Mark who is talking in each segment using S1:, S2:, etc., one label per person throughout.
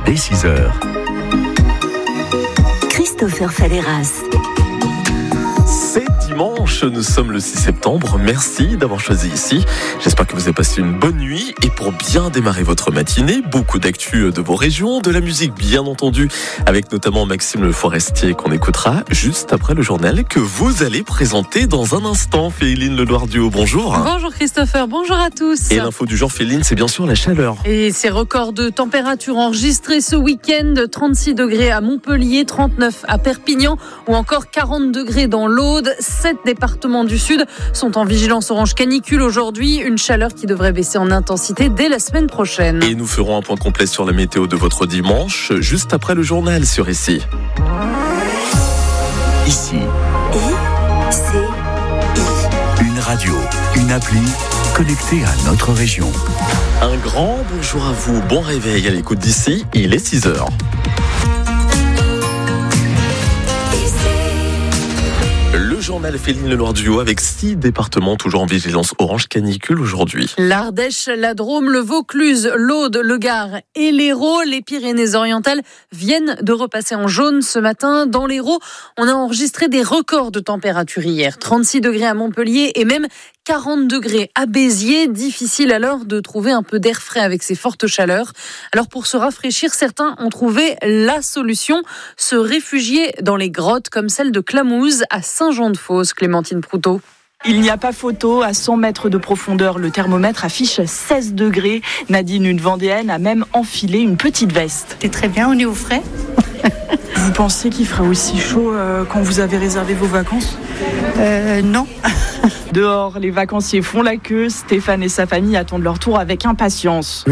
S1: dès 6h.
S2: Christopher Falleras.
S3: C'est dimanche, nous sommes le 6 septembre. Merci d'avoir choisi ici. J'espère que vous avez passé une bonne nuit. Et pour bien démarrer votre matinée, beaucoup d'actu de vos régions, de la musique bien entendu, avec notamment Maxime Le Forestier qu'on écoutera juste après le journal que vous allez présenter dans un instant. Féline Leloir-Duhaut, bonjour.
S4: Bonjour Christopher, bonjour à tous.
S3: Et l'info du jour, Féline, c'est bien sûr la chaleur.
S4: Et ces records de température enregistrés ce week-end, 36 degrés à Montpellier, 39 à Perpignan ou encore 40 degrés dans l'Aude. 7 départements du Sud sont en vigilance orange canicule aujourd'hui. Une chaleur qui devrait baisser en intensité dès la semaine prochaine.
S3: Et nous ferons un point complet sur la météo de votre dimanche, juste après le journal sur Ici.
S1: Ici. Une radio, une appli connectée à notre région.
S3: Un grand bonjour à vous, bon réveil à l'écoute d'Ici, il est 6h. Le journal Féline Leloir-Duhaut avec 6 départements toujours en vigilance orange canicule aujourd'hui.
S4: L'Ardèche, la Drôme, le Vaucluse, l'Aude, le Gard et l'Hérault. Les Pyrénées-Orientales viennent de repasser en jaune ce matin. Dans l'Hérault, on a enregistré des records de température hier. 36 degrés à Montpellier et même 40 degrés à Béziers. Difficile alors de trouver un peu d'air frais avec ces fortes chaleurs. Alors pour se rafraîchir, certains ont trouvé la solution, se réfugier dans les grottes comme celle de Clamouze à Saint-Jean-de-Fosse. Clémentine Proutot.
S5: Il n'y a pas photo, à 100 mètres de profondeur, le thermomètre affiche 16 degrés. Nadine, une Vendéenne, a même enfilé une petite veste.
S6: C'est très bien, on est au frais.
S5: Vous pensez qu'il fera aussi chaud quand vous avez réservé vos vacances ?
S6: Non.
S5: Dehors, les vacanciers font la queue. Stéphane et sa famille attendent leur tour avec impatience.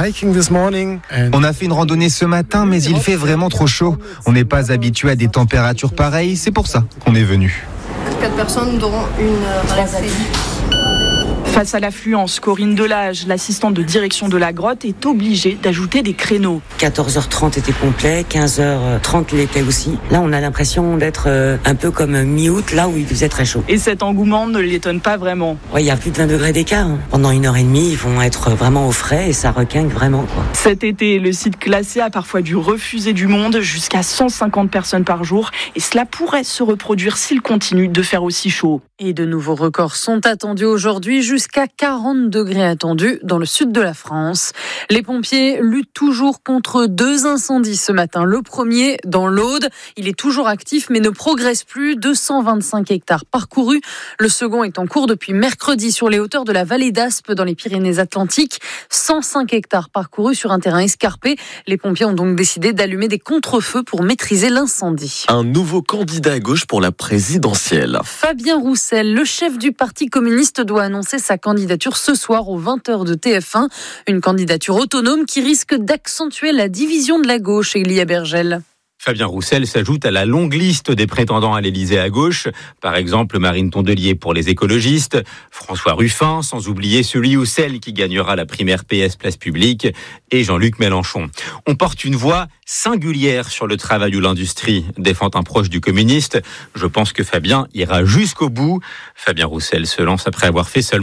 S7: On a fait une randonnée ce matin, mais il fait vraiment trop chaud. On n'est pas habitué à des températures pareilles, c'est pour ça qu'on est venu.
S6: 4 personnes dont une restée.
S5: Face à l'affluence, Corinne Delage, l'assistante de direction de la grotte, est obligée d'ajouter des créneaux.
S8: 14h30 était complet, 15h30 l'était aussi. Là, on a l'impression d'être un peu comme mi-août, là où il faisait très chaud.
S5: Et cet engouement ne l'étonne pas vraiment.
S8: Ouais, il y a plus de 20 degrés d'écart. Pendant 1h30, ils vont être vraiment au frais et ça requinque vraiment, quoi.
S5: Cet été, le site classé a parfois dû refuser du monde, jusqu'à 150 personnes par jour. Et cela pourrait se reproduire s'il continue de faire aussi chaud.
S4: Et de nouveaux records sont attendus aujourd'hui, jusqu'à 40 degrés attendus dans le sud de la France. Les pompiers luttent toujours contre 2 incendies ce matin. Le premier dans l'Aude, il est toujours actif mais ne progresse plus. 225 hectares parcourus. Le second est en cours depuis mercredi sur les hauteurs de la vallée d'Aspe dans les Pyrénées-Atlantiques. 105 hectares parcourus sur un terrain escarpé. Les pompiers ont donc décidé d'allumer des contre-feux pour maîtriser l'incendie.
S3: Un nouveau candidat à gauche pour la présidentielle.
S4: Fabien Roussel, le chef du Parti communiste, doit annoncer sa candidature ce soir aux 20h de TF1. Une candidature autonome qui risque d'accentuer la division de la gauche, Elia Bergel.
S9: Fabien Roussel s'ajoute à la longue liste des prétendants à l'Élysée à gauche. Par exemple, Marine Tondelier pour les écologistes, François Ruffin, sans oublier celui ou celle qui gagnera la primaire PS Place Publique, et Jean-Luc Mélenchon. On porte une voix singulière sur le travail ou l'industrie, défend un proche du communiste. Je pense que Fabien ira jusqu'au bout. Fabien Roussel se lance après avoir fait seulement